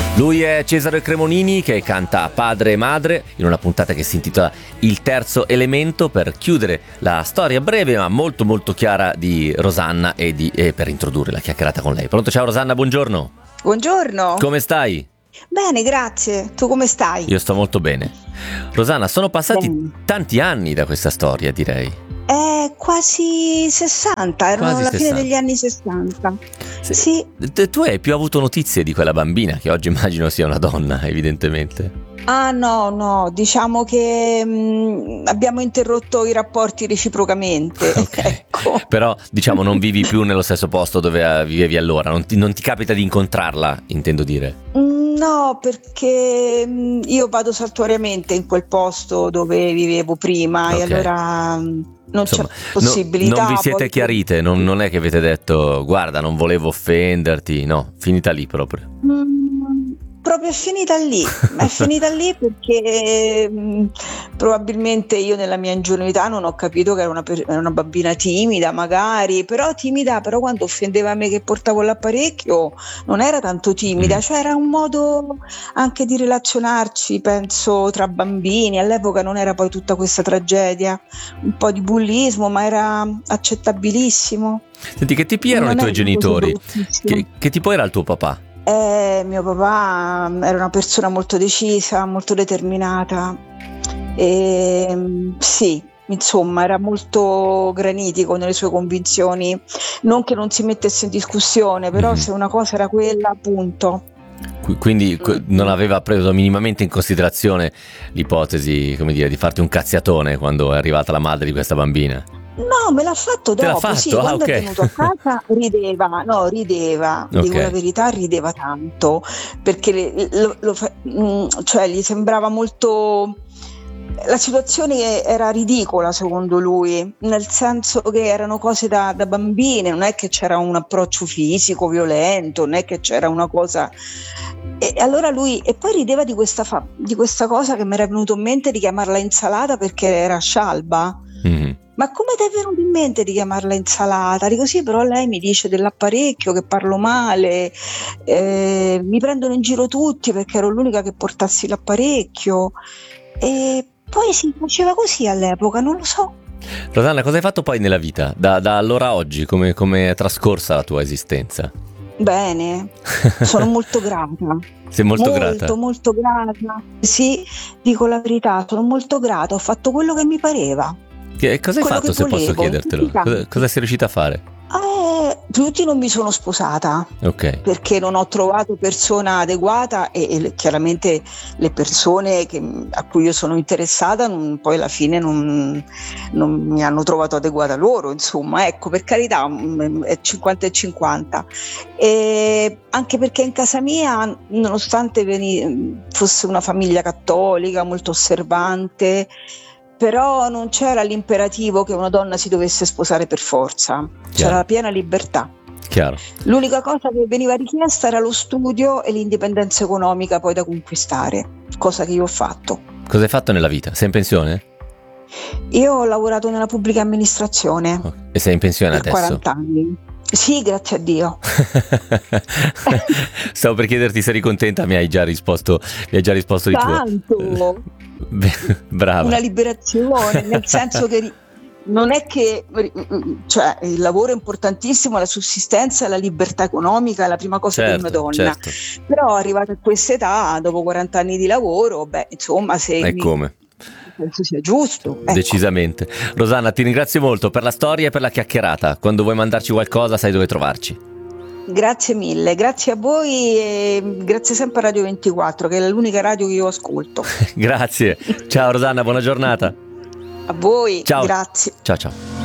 Lui è Cesare Cremonini, che canta Padre e Madre in una puntata che si intitola Il terzo elemento, per chiudere la storia breve ma molto molto chiara di Rosanna e per introdurre la chiacchierata con lei. Pronto? Ciao Rosanna, buongiorno. Buongiorno. Come stai? Bene, grazie. Tu come stai? Io sto molto bene. Rosanna, sono passati tanti anni da questa storia, direi. Quasi 60, erano Quasi alla 60. fine degli anni 60. Sì. Tu hai più avuto notizie di quella bambina, che oggi immagino sia una donna, evidentemente. Ah no, diciamo che abbiamo interrotto i rapporti reciprocamente. Okay. Ecco. Però diciamo non vivi più nello stesso posto dove vivevi allora, non ti capita di incontrarla, intendo dire. No, perché io vado saltuariamente in quel posto dove vivevo prima, Okay. e allora non Insomma, c'è possibilità. non vi siete poi chiarite, non è che avete detto guarda non volevo offenderti, no, finita lì proprio. Proprio è finita lì, è finita lì perché probabilmente io nella mia ingenuità non ho capito che era una bambina timida magari, però quando offendeva me che portavo l'apparecchio non era tanto timida, cioè era un modo anche di relazionarci, penso, tra bambini. All'epoca non era poi tutta questa tragedia, un po' di bullismo, ma era accettabilissimo. Senti, che tipi erano i tuoi genitori? Che tipo era il tuo papà? Mio papà era una persona molto decisa, molto determinata e sì, insomma era molto granitico nelle sue convinzioni, non che non si mettesse in discussione, però se una cosa era quella, appunto. Quindi non aveva preso minimamente in considerazione l'ipotesi, come dire, di farti un cazziatone quando è arrivata la madre di questa bambina? No, me l'ha fatto Te l'ha dopo, fatto? sì, quando è venuto a casa rideva, Ok. dico la verità, rideva tanto, perché cioè gli sembrava molto... La situazione era ridicola secondo lui, nel senso che erano cose da bambine, non è che c'era un approccio fisico violento, non è che c'era una cosa... E allora lui, e poi rideva di questa cosa che mi era venuto in mente di chiamarla insalata perché era scialba. Ma come ti è venuto in mente di chiamarla insalata? Dico sì, però lei mi dice dell'apparecchio che parlo male, mi prendono in giro tutti perché ero l'unica che portassi l'apparecchio, e poi si faceva così all'epoca, non lo so. Rosanna, cosa hai fatto poi nella vita? Da allora a oggi, come è trascorsa la tua esistenza? Bene, sono molto grata. Sei molto grata? Molto grata. Sì, dico la verità, sono molto grata, ho fatto quello che mi pareva. Cosa hai fatto, se posso chiedertelo? Cosa sei riuscita a fare? Tutti non mi sono sposata, perché non ho trovato persona adeguata e chiaramente le persone a cui io sono interessata poi alla fine non mi hanno trovato adeguata loro, insomma, ecco, per carità è 50 e 50, e anche perché in casa mia, nonostante fosse una famiglia cattolica molto osservante, però non c'era l'imperativo che una donna si dovesse sposare per forza, c'era la piena libertà. Chiaro. L'unica cosa che veniva richiesta era lo studio e l'indipendenza economica poi da conquistare, cosa che io ho fatto. Cosa hai fatto nella vita? Sei in pensione? Io ho lavorato nella pubblica amministrazione. E sei in pensione per adesso? 40 anni. Sì, grazie a Dio. Stavo per chiederti se eri contenta, mi hai già risposto di Tanto. tuo. Brava. Una liberazione, nel senso che non è che, cioè, il lavoro è importantissimo, la sussistenza e la libertà economica è la prima cosa per una donna. Certo. Però arrivata a questa età, dopo 40 anni di lavoro, insomma, come? Penso sia giusto. Ecco. Decisamente. Rosanna, ti ringrazio molto per la storia e per la chiacchierata. Quando vuoi mandarci qualcosa sai dove trovarci. Grazie mille, grazie a voi e grazie sempre a Radio 24, che è l'unica radio che io ascolto. Grazie. Ciao Rosanna, buona giornata. A voi, Ciao. grazie. Ciao.